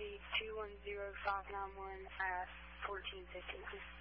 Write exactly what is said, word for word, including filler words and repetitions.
Z two one zero five nine one at fourteen fifty.